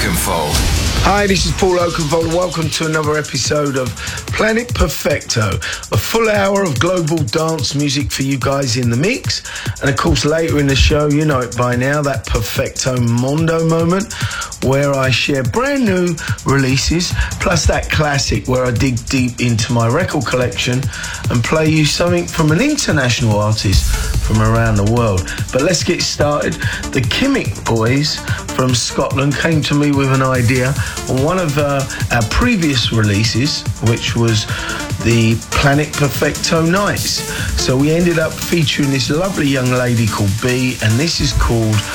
Oakenfold. Hi, this is Paul Oakenfold and welcome to another episode of Planet Perfecto, a full hour of global dance music for you guys in the mix. And of course, later in the show, you know it by now, that Perfecto Mondo moment where I share brand new releases, plus that classic where I dig deep into my record collection and play you something from an international artist from around the world. But let's get started. The Kimmick Boys from Scotland came to me with an idea on one of our previous releases, which was the Planet Perfecto Nights. So we ended up featuring this lovely young lady called B, and this is called